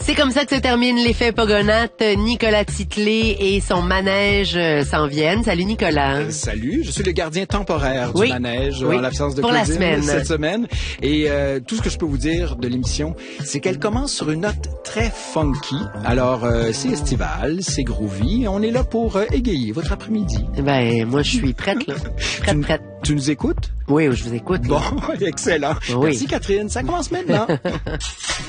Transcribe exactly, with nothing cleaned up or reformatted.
C'est comme ça que se termine l'effet Pogonates. Nicolas Titley et son manège euh, s'en viennent. Salut Nicolas. Euh, salut, je suis le gardien temporaire oui. du manège oui. en l'absence de Pour Claudine la semaine. cette semaine. Et euh, tout ce que je peux vous dire de l'émission, c'est qu'elle commence sur une note très funky. Alors, euh, c'est estival, c'est groovy. On est là pour euh, égayer votre après-midi. Ben, moi, je suis prête, là. Prête, tu, prête. Tu nous écoutes? Oui, je vous écoute. Là. Bon, excellent. Oui. Merci Catherine, ça commence maintenant.